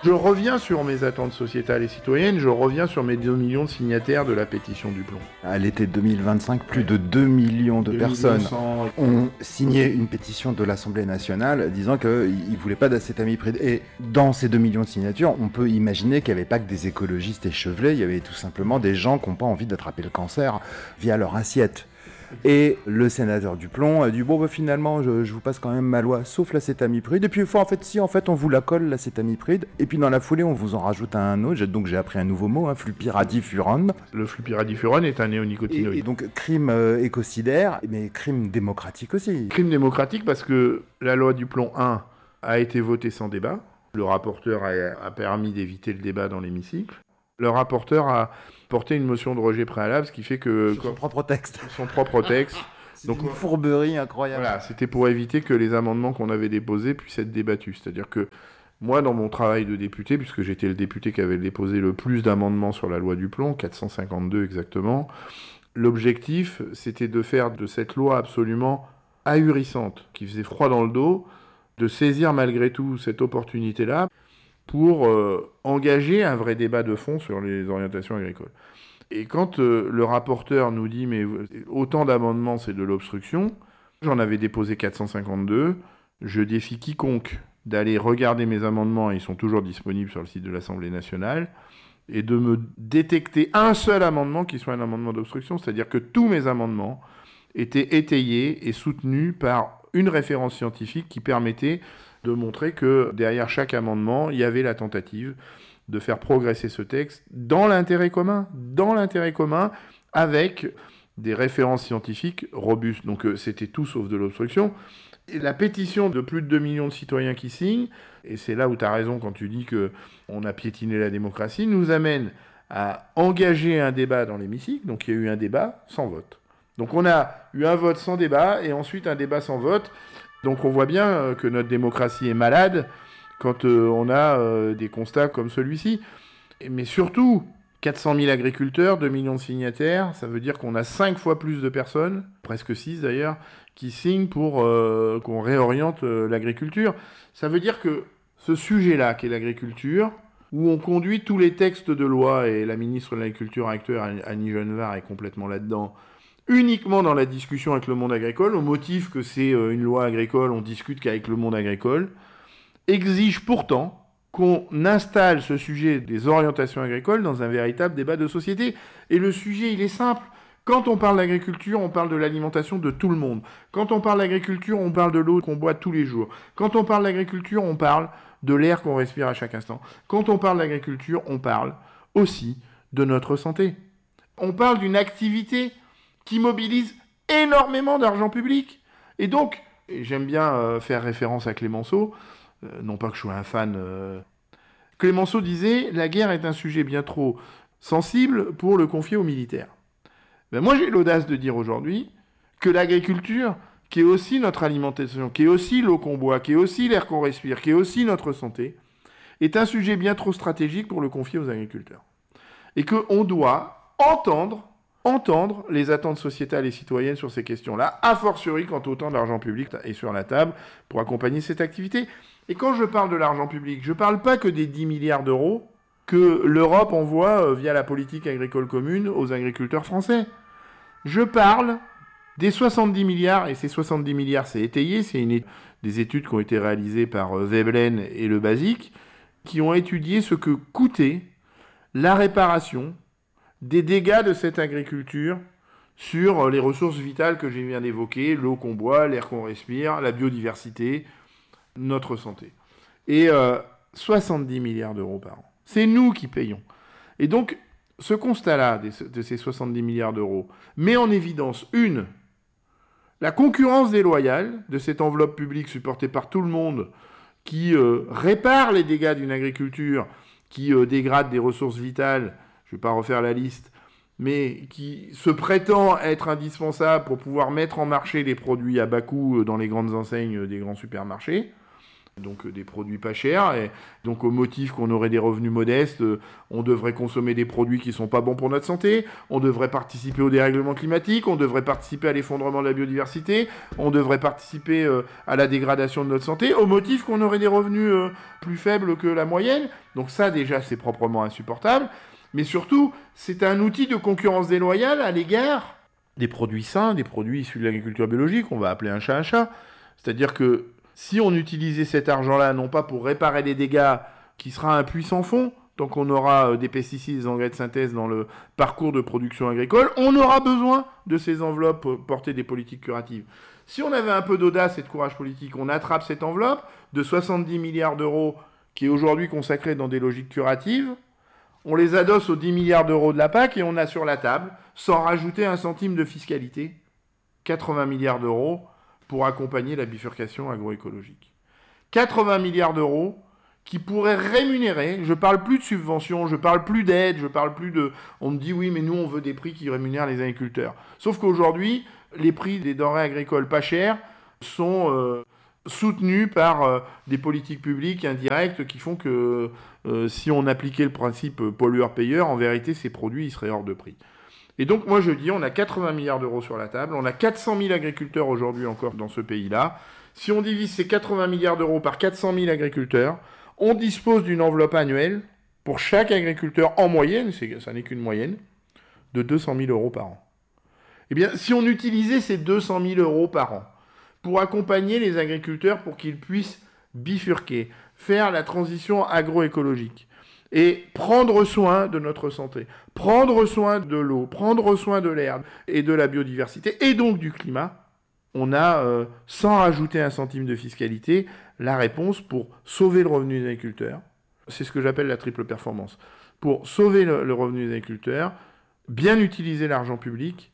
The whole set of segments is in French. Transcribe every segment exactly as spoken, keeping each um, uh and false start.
Je reviens sur mes attentes sociétales et citoyennes, je reviens sur mes deux millions de signataires de la pétition du plomb. À l'été deux mille vingt-cinq, plus de deux millions de personnes ont signé une pétition de l'Assemblée nationale disant qu'ils ne voulaient pas d'acétamipride. Et dans ces deux millions de signatures, on peut imaginer qu'il n'y avait pas que des écologistes échevelés, il y avait tout simplement des gens qui n'ont pas envie d'attraper le cancer via leur assiette. Et le sénateur Duplon a dit bon bah finalement je, je vous passe quand même ma loi sauf l'acétamipride et puis en fait si en fait on vous la colle l'acétamipride et puis dans la foulée on vous en rajoute un autre, donc j'ai appris un nouveau mot, hein, flupyradifurone. Le flupyradifurone est un néonicotinoïde. Et, et donc crime euh, écocidaire mais crime démocratique aussi. Crime démocratique parce que la loi Duplon un a été votée sans débat, le rapporteur a, a permis d'éviter le débat dans l'hémicycle. Le rapporteur a porté une motion de rejet préalable, ce qui fait que... Sur son propre texte. Son propre texte. C'est donc une fourberie incroyable. Voilà, c'était pour éviter que les amendements qu'on avait déposés puissent être débattus. C'est-à-dire que moi, dans mon travail de député, puisque j'étais le député qui avait déposé le plus d'amendements sur la loi Duplon, quatre cent cinquante-deux exactement, l'objectif, c'était de faire de cette loi absolument ahurissante, qui faisait froid dans le dos, de saisir malgré tout cette opportunité-là, pour euh, engager un vrai débat de fond sur les orientations agricoles. Et quand euh, le rapporteur nous dit « mais autant d'amendements, c'est de l'obstruction », j'en avais déposé quatre cent cinquante-deux, je défie quiconque d'aller regarder mes amendements, ils sont toujours disponibles sur le site de l'Assemblée nationale, et de me détecter un seul amendement qui soit un amendement d'obstruction, c'est-à-dire que tous mes amendements étaient étayés et soutenus par une référence scientifique qui permettait de montrer que derrière chaque amendement, il y avait la tentative de faire progresser ce texte dans l'intérêt commun, dans l'intérêt commun, avec des références scientifiques robustes. Donc euh, c'était tout sauf de l'obstruction. Et la pétition de plus de deux millions de citoyens qui signent, et c'est là où tu as raison quand tu dis qu'on a piétiné la démocratie, nous amène à engager un débat dans l'hémicycle. Donc il y a eu un débat sans vote. Donc on a eu un vote sans débat et ensuite un débat sans vote. Donc on voit bien que notre démocratie est malade quand euh, on a euh, des constats comme celui-ci. Mais surtout, quatre cent mille agriculteurs, deux millions de signataires, ça veut dire qu'on a cinq fois plus de personnes, presque six d'ailleurs, qui signent pour euh, qu'on réoriente euh, l'agriculture. Ça veut dire que ce sujet-là, qui est l'agriculture, où on conduit tous les textes de loi, et la ministre de l'Agriculture actuelle, Annie Genevard, est complètement là-dedans, uniquement dans la discussion avec le monde agricole, au motif que c'est une loi agricole, on discute qu'avec le monde agricole, exige pourtant qu'on installe ce sujet des orientations agricoles dans un véritable débat de société. Et le sujet, il est simple. Quand on parle d'agriculture, on parle de l'alimentation de tout le monde. Quand on parle d'agriculture, on parle de l'eau qu'on boit tous les jours. Quand on parle d'agriculture, on parle de l'air qu'on respire à chaque instant. Quand on parle d'agriculture, on parle aussi de notre santé. On parle d'une activité qui mobilise énormément d'argent public. Et donc, et j'aime bien euh, faire référence à Clémenceau, euh, non pas que je sois un fan... Euh... Clémenceau disait « La guerre est un sujet bien trop sensible pour le confier aux militaires ». Ben moi, j'ai l'audace de dire aujourd'hui que l'agriculture, qui est aussi notre alimentation, qui est aussi l'eau qu'on boit, qui est aussi l'air qu'on respire, qui est aussi notre santé, est un sujet bien trop stratégique pour le confier aux agriculteurs. Et qu'on doit entendre entendre les attentes sociétales et citoyennes sur ces questions-là, a fortiori quand autant d'argent public est sur la table pour accompagner cette activité. Et quand je parle de l'argent public, je ne parle pas que des dix milliards d'euros que l'Europe envoie via la politique agricole commune aux agriculteurs français. Je parle des soixante-dix milliards, et ces soixante-dix milliards, c'est étayé, c'est une, des études qui ont été réalisées par Veblen et Le Basique, qui ont étudié ce que coûtait la réparation des dégâts de cette agriculture sur les ressources vitales que je viens d'évoquer, l'eau qu'on boit, l'air qu'on respire, la biodiversité, notre santé. Et euh, soixante-dix milliards d'euros par an. C'est nous qui payons. Et donc, ce constat-là de ces soixante-dix milliards d'euros met en évidence, une, la concurrence déloyale de cette enveloppe publique supportée par tout le monde qui euh, répare les dégâts d'une agriculture qui euh, dégrade des ressources vitales, je ne vais pas refaire la liste, mais qui se prétend être indispensable pour pouvoir mettre en marché les produits à bas coût dans les grandes enseignes des grands supermarchés. donc des produits pas chers, et donc au motif qu'on aurait des revenus modestes, on devrait consommer des produits qui sont pas bons pour notre santé, on devrait participer au dérèglement climatique, on devrait participer à l'effondrement de la biodiversité, on devrait participer à la dégradation de notre santé, au motif qu'on aurait des revenus plus faibles que la moyenne. Donc ça déjà c'est proprement insupportable, mais surtout c'est un outil de concurrence déloyale à l'égard des produits sains, des produits issus de l'agriculture biologique, on va appeler un chat un chat, c'est-à-dire que si on utilisait cet argent-là, non pas pour réparer les dégâts, qui sera un puits sans fond, tant qu'on aura des pesticides, des engrais de synthèse dans le parcours de production agricole, on aura besoin de ces enveloppes pour porter des politiques curatives. Si on avait un peu d'audace et de courage politique, on attrape cette enveloppe de soixante-dix milliards d'euros qui est aujourd'hui consacrée dans des logiques curatives, on les adosse aux dix milliards d'euros de la P A C et on a sur la table, sans rajouter un centime de fiscalité, quatre-vingts milliards d'euros pour accompagner la bifurcation agroécologique. quatre-vingts milliards d'euros qui pourraient rémunérer, je parle plus de subventions, je parle plus d'aide, je parle plus de... On me dit oui, mais nous on veut des prix qui rémunèrent les agriculteurs. Sauf qu'aujourd'hui, les prix des denrées agricoles pas chères sont euh, soutenus par euh, des politiques publiques indirectes qui font que euh, si on appliquait le principe pollueur-payeur, en vérité ces produits ils seraient hors de prix. Et donc, moi, je dis, on a quatre-vingts milliards d'euros sur la table, on a quatre cent mille agriculteurs aujourd'hui encore dans ce pays-là. Si on divise ces quatre-vingts milliards d'euros par quatre cent mille agriculteurs, on dispose d'une enveloppe annuelle pour chaque agriculteur en moyenne, c'est, ça n'est qu'une moyenne, de deux cent mille euros par an. Eh bien, si on utilisait ces deux cent mille euros par an pour accompagner les agriculteurs pour qu'ils puissent bifurquer, faire la transition agroécologique, et prendre soin de notre santé, prendre soin de l'eau, prendre soin de l'herbe et de la biodiversité, et donc du climat, on a, euh, sans rajouter un centime de fiscalité, la réponse pour sauver le revenu des agriculteurs. C'est ce que j'appelle la triple performance. Pour sauver le, le revenu des agriculteurs, bien utiliser l'argent public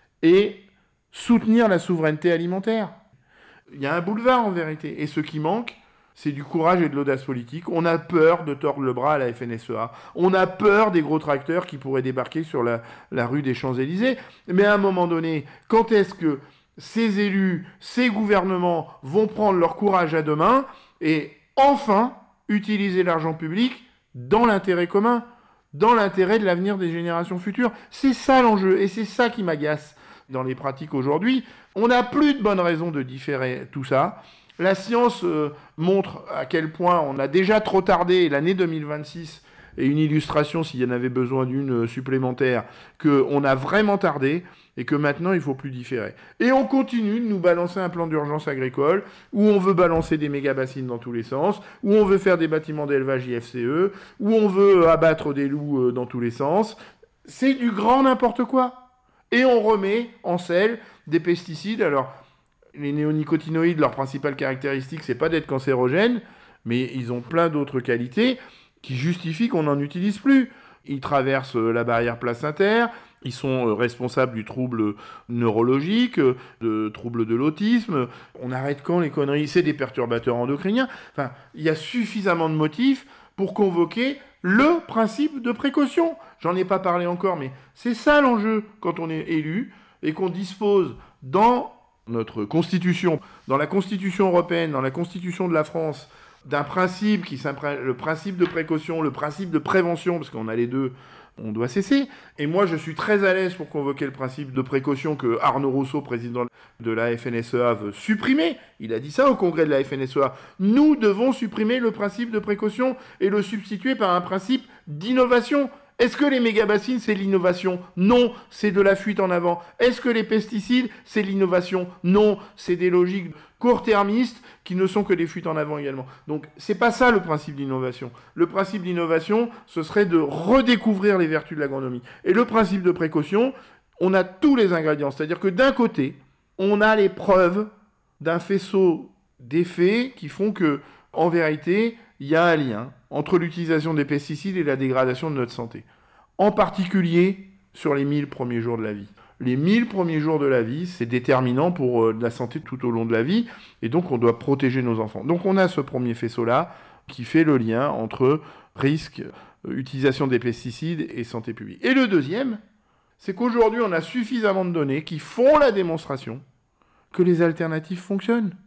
et soutenir la souveraineté alimentaire. Il y a un boulevard en vérité, et ce qui manque, c'est du courage et de l'audace politique. On a peur de tordre le bras à la F N S E A. On a peur des gros tracteurs qui pourraient débarquer sur la, la rue des Champs-Élysées. Mais à un moment donné, quand est-ce que ces élus, ces gouvernements vont prendre leur courage à deux mains et enfin utiliser l'argent public dans l'intérêt commun, dans l'intérêt de l'avenir des générations futures? C'est ça l'enjeu, et c'est ça qui m'agace dans les pratiques aujourd'hui. On n'a plus de bonnes raisons de différer tout ça. La science euh, montre à quel point on a déjà trop tardé, l'année deux mille vingt-six est une illustration, s'il y en avait besoin d'une supplémentaire, qu'on a vraiment tardé et que maintenant il ne faut plus différer. Et on continue de nous balancer un plan d'urgence agricole où on veut balancer des méga-bassines dans tous les sens, où on veut faire des bâtiments d'élevage I F C E, où on veut abattre des loups dans tous les sens. C'est du grand n'importe quoi. Et on remet en selle des pesticides. Alors, les néonicotinoïdes, leur principale caractéristique, c'est pas d'être cancérogènes, mais ils ont plein d'autres qualités qui justifient qu'on n'en utilise plus. Ils traversent la barrière placentaire, ils sont responsables du trouble neurologique, de troubles de l'autisme. On arrête quand les conneries? C'est des perturbateurs endocriniens. Enfin, il y a suffisamment de motifs pour convoquer le principe de précaution. J'en ai pas parlé encore, mais c'est ça l'enjeu quand on est élu et qu'on dispose dans notre constitution, dans la constitution européenne, dans la constitution de la France, d'un principe qui s'imprègne, le principe de précaution, le principe de prévention, parce qu'on a les deux, on doit cesser. Et moi, je suis très à l'aise pour convoquer le principe de précaution que Arnaud Rousseau, président de la F N S E A, veut supprimer. Il a dit ça au congrès de la F N S E A. Nous devons supprimer le principe de précaution et le substituer par un principe d'innovation. Est-ce que les méga-bassines, c'est l'innovation? Non, c'est de la fuite en avant. Est-ce que les pesticides, c'est l'innovation? Non, c'est des logiques court-termistes qui ne sont que des fuites en avant également. Donc, c'est pas ça le principe d'innovation. Le principe d'innovation, ce serait de redécouvrir les vertus de l'agronomie. Et le principe de précaution, on a tous les ingrédients. C'est-à-dire que d'un côté, on a les preuves d'un faisceau d'effets qui font que, en vérité, il y a un lien entre l'utilisation des pesticides et la dégradation de notre santé. En particulier sur les mille premiers jours de la vie. Les mille premiers jours de la vie, c'est déterminant pour euh, la santé tout au long de la vie, et donc on doit protéger nos enfants. Donc on a ce premier faisceau-là qui fait le lien entre risque, euh, utilisation des pesticides et santé publique. Et le deuxième, c'est qu'aujourd'hui on a suffisamment de données qui font la démonstration que les alternatives fonctionnent.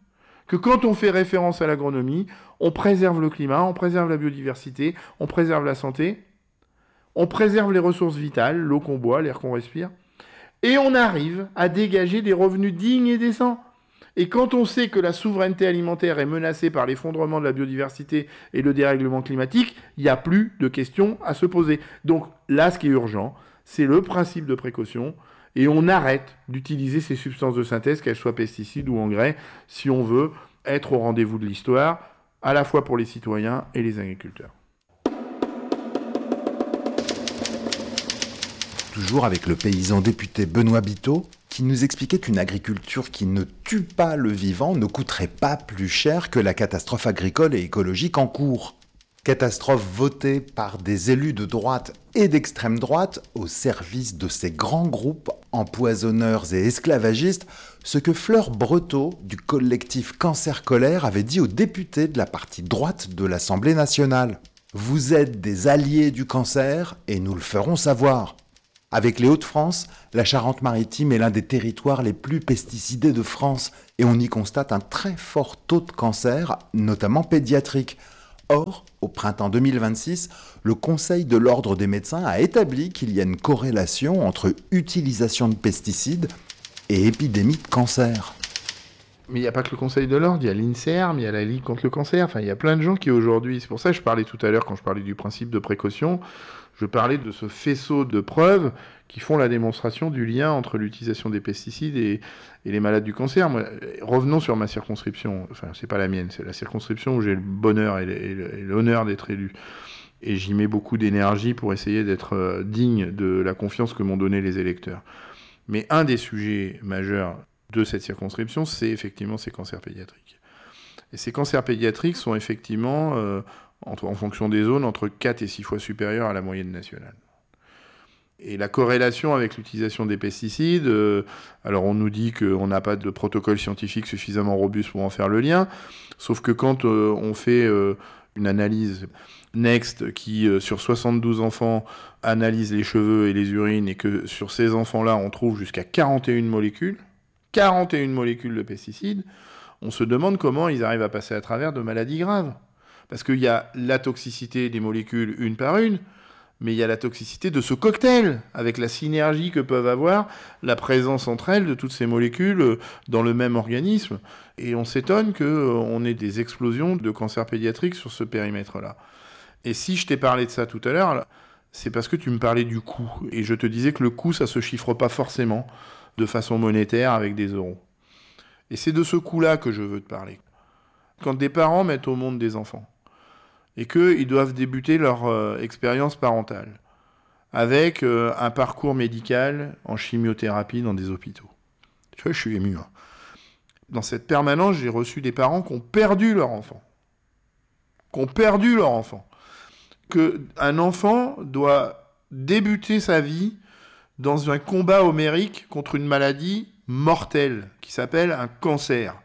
Que quand on fait référence à l'agronomie, on préserve le climat, on préserve la biodiversité, on préserve la santé, on préserve les ressources vitales, l'eau qu'on boit, l'air qu'on respire, et on arrive à dégager des revenus dignes et décents. Et quand on sait que la souveraineté alimentaire est menacée par l'effondrement de la biodiversité et le dérèglement climatique, il n'y a plus de questions à se poser. Donc là, ce qui est urgent, c'est le principe de précaution, et on arrête d'utiliser ces substances de synthèse, qu'elles soient pesticides ou engrais, si on veut être au rendez-vous de l'histoire, à la fois pour les citoyens et les agriculteurs. Toujours avec le paysan député Benoît Biteau, qui nous expliquait qu'une agriculture qui ne tue pas le vivant ne coûterait pas plus cher que la catastrophe agricole et écologique en cours. Catastrophe votée par des élus de droite et d'extrême droite au service de ces grands groupes empoisonneurs et esclavagistes, ce que Fleur Breteau du collectif Cancer-Colère avait dit aux députés de la partie droite de l'Assemblée nationale. « Vous êtes des alliés du cancer et nous le ferons savoir ». Avec les Hauts-de-France, la Charente-Maritime est l'un des territoires les plus pesticidés de France et on y constate un très fort taux de cancer, notamment pédiatrique. Or, au printemps deux mille vingt-six, le Conseil de l'Ordre des médecins a établi qu'il y a une corrélation entre utilisation de pesticides et épidémie de cancer. Mais il n'y a pas que le Conseil de l'Ordre, il y a l'INSERM, il y a la Ligue contre le cancer, enfin il y a plein de gens qui aujourd'hui, c'est pour ça que je parlais tout à l'heure quand je parlais du principe de précaution, je parlais de ce faisceau de preuves qui font la démonstration du lien entre l'utilisation des pesticides et, et les malades du cancer. Moi, revenons sur ma circonscription, enfin c'est pas la mienne, c'est la circonscription où j'ai le bonheur et, le, et l'honneur d'être élu. Et j'y mets beaucoup d'énergie pour essayer d'être digne de la confiance que m'ont donné les électeurs. Mais un des sujets majeurs de cette circonscription, c'est effectivement ces cancers pédiatriques. Et ces cancers pédiatriques sont effectivement, euh, entre, en fonction des zones, entre quatre et six fois supérieurs à la moyenne nationale. Et la corrélation avec l'utilisation des pesticides, euh, alors on nous dit qu'on n'a pas de protocole scientifique suffisamment robuste pour en faire le lien, sauf que quand euh, on fait euh, une analyse Next qui, euh, sur soixante-douze enfants, analyse les cheveux et les urines, et que sur ces enfants-là, on trouve jusqu'à quarante et une molécules, quarante et une molécules de pesticides, on se demande comment ils arrivent à passer à travers de maladies graves. Parce qu'il y a la toxicité des molécules une par une, mais il y a la toxicité de ce cocktail, avec la synergie que peuvent avoir la présence entre elles de toutes ces molécules dans le même organisme. Et on s'étonne qu'on ait des explosions de cancers pédiatriques sur ce périmètre-là. Et si je t'ai parlé de ça tout à l'heure, c'est parce que tu me parlais du coût. Et je te disais que le coût, ça ne se chiffre pas forcément de façon monétaire avec des euros. Et c'est de ce coût-là que je veux te parler. Quand des parents mettent au monde des enfants, et qu'ils doivent débuter leur euh, expérience parentale, avec euh, un parcours médical en chimiothérapie dans des hôpitaux. Tu vois, je suis ému. Hein. Dans cette permanence, j'ai reçu des parents qui ont perdu leur enfant. Qui ont perdu leur enfant. Qu'un enfant doit débuter sa vie dans un combat homérique contre une maladie mortelle qui s'appelle un cancer.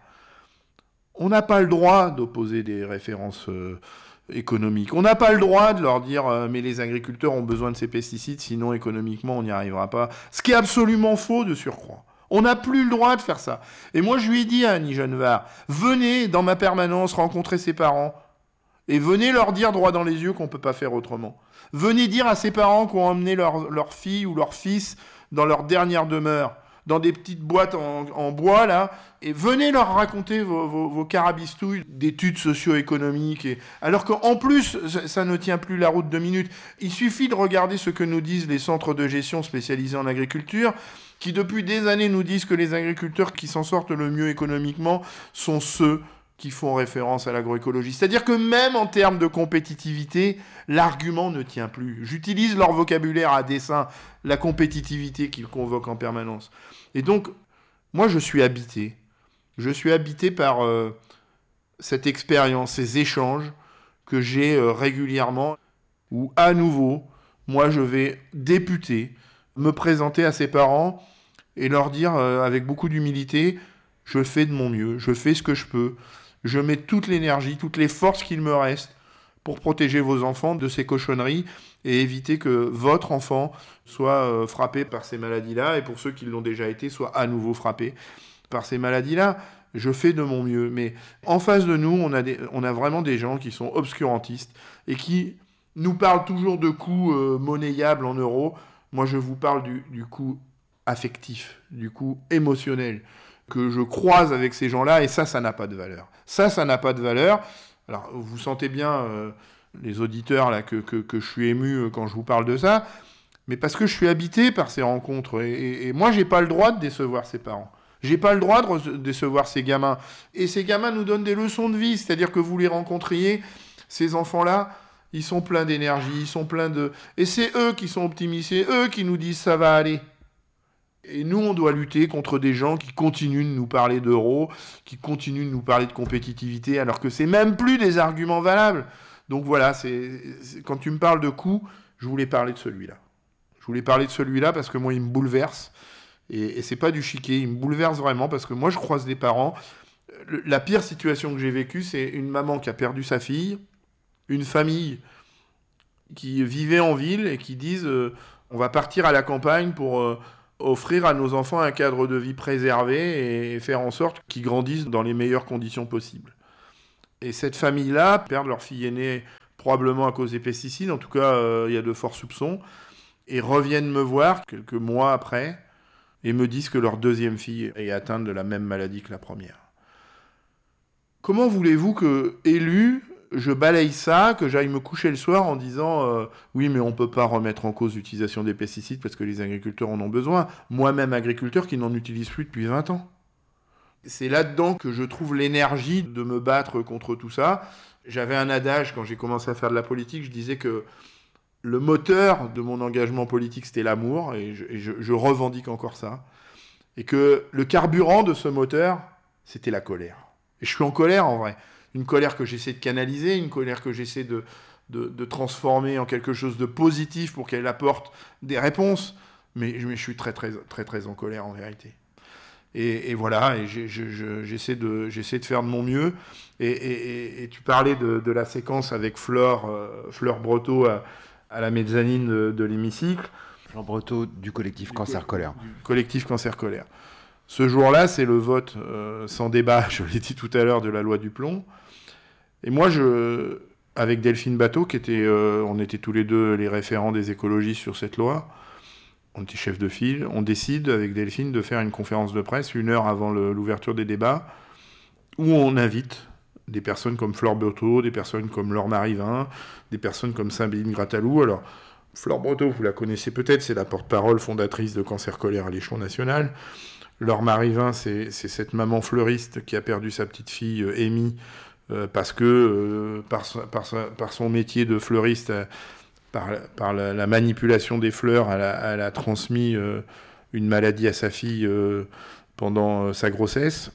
On n'a pas le droit d'opposer des références euh, économiques. On n'a pas le droit de leur dire euh, mais les agriculteurs ont besoin de ces pesticides, sinon économiquement on n'y arrivera pas. Ce qui est absolument faux de surcroît. On n'a plus le droit de faire ça. Et moi je lui ai dit à Annie Genevard, venez dans ma permanence rencontrer ses parents et venez leur dire droit dans les yeux qu'on ne peut pas faire autrement. Venez dire à ces parents qui ont emmené leur, leur fille ou leur fils dans leur dernière demeure, dans des petites boîtes en, en bois, là, et venez leur raconter vos, vos, vos carabistouilles d'études socio-économiques. Et... Alors qu'en plus, ça, ça ne tient plus la route deux minutes. Il suffit de regarder ce que nous disent les centres de gestion spécialisés en agriculture, qui depuis des années nous disent que les agriculteurs qui s'en sortent le mieux économiquement sont ceux qui font référence à l'agroécologie. C'est-à-dire que même en termes de compétitivité, l'argument ne tient plus. J'utilise leur vocabulaire à dessein, la compétitivité qu'ils convoquent en permanence. Et donc, moi, je suis habité. Je suis habité par euh, cette expérience, ces échanges que j'ai euh, régulièrement, où, à nouveau, moi, je vais députer, me présenter à ses parents et leur dire, euh, avec beaucoup d'humilité, je fais de mon mieux, je fais ce que je peux, je mets toute l'énergie, toutes les forces qu'il me reste pour protéger vos enfants de ces cochonneries et éviter que votre enfant soit euh, frappé par ces maladies-là, et pour ceux qui l'ont déjà été, soit à nouveau frappé par ces maladies-là. je fais de mon mieux. Mais en face de nous, on a, des, on a vraiment des gens qui sont obscurantistes et qui nous parlent toujours de coûts euh, monnayables en euros. Moi, je vous parle du, du coût affectif, du coût émotionnel que je croise avec ces gens-là, et ça, ça n'a pas de valeur. Ça, ça n'a pas de valeur. Alors, vous sentez bien, euh, les auditeurs, là, que, que, que je suis ému euh, quand je vous parle de ça, mais parce que je suis habité par ces rencontres. Et, et, et moi, j'ai pas le droit de décevoir ses parents. J'ai pas le droit de re- décevoir ces gamins. Et ces gamins nous donnent des leçons de vie, c'est-à-dire que vous les rencontriez, ces enfants-là, ils sont pleins d'énergie, ils sont pleins de... Et c'est eux qui sont optimistes, c'est eux qui nous disent « ça va aller ». Et nous, on doit lutter contre des gens qui continuent de nous parler d'euros, qui continuent de nous parler de compétitivité, alors que c'est même plus des arguments valables. Donc voilà, c'est, c'est, quand tu me parles de coûts, je voulais parler de celui-là. Je voulais parler de celui-là parce que moi, il me bouleverse. Et, et c'est pas du chiquet, il me bouleverse vraiment parce que moi, je croise des parents. Le, la pire situation que j'ai vécue, c'est une maman qui a perdu sa fille, une famille qui vivait en ville et qui disent euh, on va partir à la campagne pour... Euh, offrir à nos enfants un cadre de vie préservé et faire en sorte qu'ils grandissent dans les meilleures conditions possibles. Et cette famille-là perd leur fille aînée probablement à cause des pesticides, en tout cas euh, il y a de forts soupçons, et reviennent me voir quelques mois après et me disent que leur deuxième fille est atteinte de la même maladie que la première. Comment voulez-vous que, élu, je balaye ça, que j'aille me coucher le soir en disant euh, « Oui, mais on ne peut pas remettre en cause l'utilisation des pesticides parce que les agriculteurs en ont besoin. » Moi-même agriculteur qui n'en utilise plus depuis vingt ans. C'est là-dedans que je trouve l'énergie de me battre contre tout ça. J'avais un adage quand j'ai commencé à faire de la politique, je disais que le moteur de mon engagement politique, c'était l'amour, et je, et je, je revendique encore ça. Et que le carburant de ce moteur, c'était la colère. Et je suis en colère en vrai. Une colère que j'essaie de canaliser, une colère que j'essaie de, de, de transformer en quelque chose de positif pour qu'elle apporte des réponses. Mais, mais je suis très, très, très, très en colère en vérité. Et, et voilà, et j'ai, je, je, j'essaie, de, j'essaie de faire de mon mieux. Et, et, et tu parlais de, de la séquence avec Fleur, euh, Fleur Breteau à, à la mezzanine de, de l'hémicycle. Fleur Breteau du collectif Cancer Colère. Du collectif Cancer Colère. Ce jour-là, c'est le vote euh, sans débat, je l'ai dit tout à l'heure, de la loi du plomb. Et moi, je, avec Delphine Bateau, qui était, euh, on était tous les deux les référents des écologistes sur cette loi, on était chef de file, on décide avec Delphine de faire une conférence de presse une heure avant le, l'ouverture des débats, où on invite des personnes comme Fleur Breteau, des personnes comme Laure Marivin, des personnes comme Sabine Grattalou. Alors, Fleur Breteau, vous la connaissez peut-être, c'est la porte-parole fondatrice de Cancer Colère à l'échelon national. Laure Marivin, c'est, c'est cette maman fleuriste qui a perdu sa petite fille, euh, Amy, euh, parce que, euh, par, par, par son métier de fleuriste, euh, par, par la, la manipulation des fleurs, elle a, elle a transmis euh, une maladie à sa fille euh, pendant euh, sa grossesse.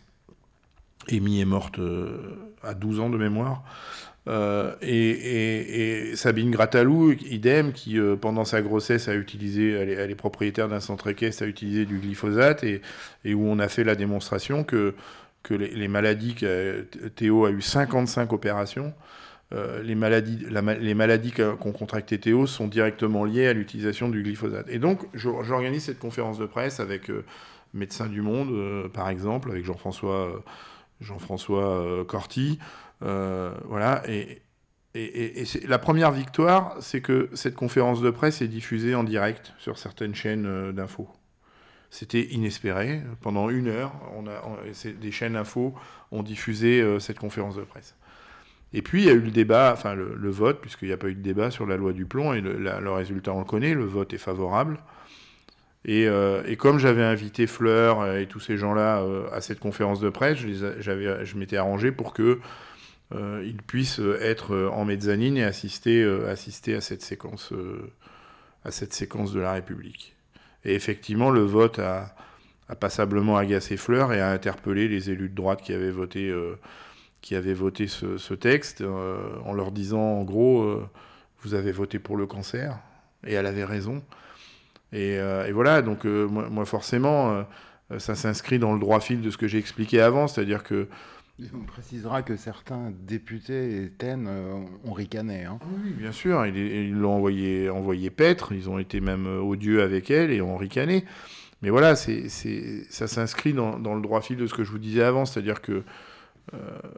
Amy est morte euh, à douze ans de mémoire. Euh, et, et, et Sabine Grattalou, idem, qui euh, pendant sa grossesse a utilisé, elle est, elle est propriétaire d'un centre équestre, a utilisé du glyphosate, et, et où on a fait la démonstration que, que les, les maladies, que, Théo a eu cinquante-cinq opérations, euh, les maladies, la, les maladies qu'ont contracté Théo sont directement liées à l'utilisation du glyphosate. Et donc, j'organise cette conférence de presse avec euh, Médecins du Monde, euh, par exemple, avec Jean-François, euh, Jean-François euh, Corti. Euh, voilà, et, et, et, et c'est, la première victoire, c'est que cette conférence de presse est diffusée en direct sur certaines chaînes euh, d'infos. C'était inespéré. Pendant une heure, on a, on, c'est, des chaînes infos ont diffusé euh, cette conférence de presse. Et puis, il y a eu le débat, enfin le, le vote, puisqu'il n'y a pas eu de débat sur la loi du plomb, et le, la, le résultat, on le connaît, le vote est favorable. Et, euh, et comme j'avais invité Fleur et tous ces gens-là euh, à cette conférence de presse, je, les a, j'avais, je m'étais arrangé pour que Euh, ils puissent être en mezzanine et assister, euh, assister à, cette séquence, euh, à cette séquence de la République. Et effectivement, le vote a, a passablement agacé Fleur et a interpellé les élus de droite qui avaient voté, euh, qui avaient voté ce, ce texte, euh, en leur disant, en gros, euh, vous avez voté pour le cancer, et elle avait raison. Et, euh, et voilà, donc euh, moi, moi forcément, euh, ça s'inscrit dans le droit fil de ce que j'ai expliqué avant, c'est-à-dire que on précisera que certains députés et T E N euh, ont ricané. Hein. Oui, bien sûr. Ils, ils l'ont envoyé, envoyé paître. Ils ont été même odieux avec elle et ont ricané. mais voilà, c'est, c'est, ça s'inscrit dans, dans le droit fil de ce que je vous disais avant, c'est-à-dire que euh,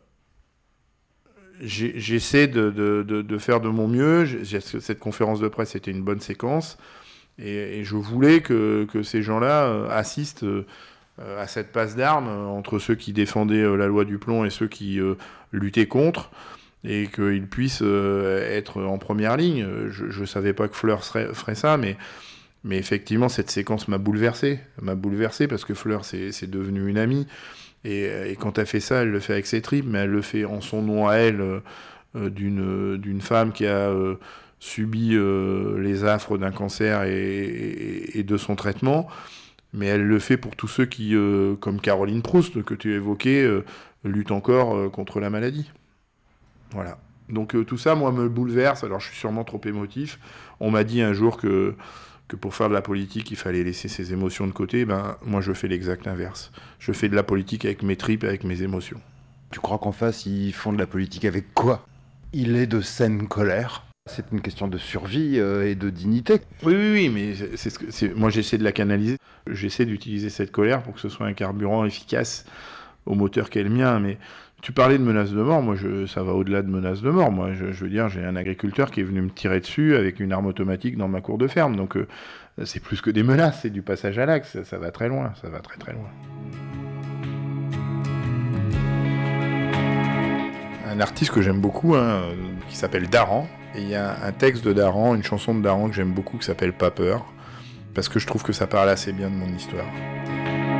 j'ai, j'essaie de, de, de, de faire de mon mieux. J'ai, cette conférence de presse était une bonne séquence, et, et je voulais que, que ces gens-là euh, assistent euh, à cette passe d'armes euh, entre ceux qui défendaient euh, la loi du plomb et ceux qui euh, luttaient contre, et qu'ils puissent euh, être en première ligne. Je ne savais pas que Fleur serait, ferait ça, mais, mais effectivement, cette séquence m'a bouleversé. M'a bouleversé parce que Fleur, c'est, c'est devenu une amie. Et, et quand elle fait ça, elle le fait avec ses tripes, mais elle le fait en son nom à elle, euh, d'une, d'une femme qui a euh, subi euh, les affres d'un cancer et, et, et de son traitement. Mais elle le fait pour tous ceux qui, euh, comme Caroline Proust, que tu évoquais, euh, luttent encore euh, contre la maladie. Voilà. Donc euh, tout ça, moi, me bouleverse. Alors, je suis sûrement trop émotif. On m'a dit un jour que, que pour faire de la politique, il fallait laisser ses émotions de côté. Ben, moi, je fais l'exact inverse. Je fais de la politique avec mes tripes, avec mes émotions. Tu crois qu'en face, ils font de la politique avec quoi? Il est de saine colère. C'est une question de survie euh, et de dignité. Oui, oui, oui, mais c'est ce que, c'est, moi, j'essaie de la canaliser. J'essaie d'utiliser cette colère pour que ce soit un carburant efficace au moteur qu'est le mien. Mais tu parlais de menaces de mort. Moi, je, ça va au-delà de menaces de mort. Moi, je, je veux dire, j'ai un agriculteur qui est venu me tirer dessus avec une arme automatique dans ma cour de ferme. Donc, euh, c'est plus que des menaces, c'est du passage à l'acte. Ça, ça va très loin, ça va très très loin. Un artiste que j'aime beaucoup, hein, qui s'appelle Daran. Et il y a un texte de Daran, une chanson de Daran que j'aime beaucoup qui s'appelle Pas peur, parce que je trouve que ça parle assez bien de mon histoire.